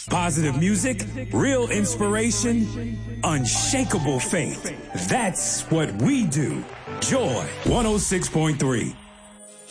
Positive music, real inspiration, unshakable faith. That's what we do. Joy 106.3.